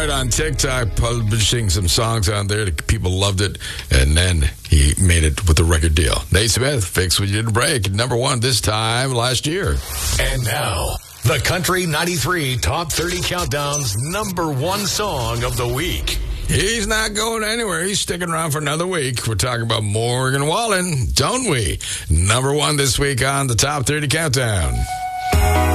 On TikTok, publishing some songs on there. People loved it, and then he made it with a record deal. Nate Smith, Fix What You Didn't Break, #1 this time last year. And now, the Country 93 Top 30 Countdown's #1 song of the week. He's not going anywhere. He's sticking around for another week. We're talking about Morgan Wallen, don't we? #1 this week on the Top 30 Countdown.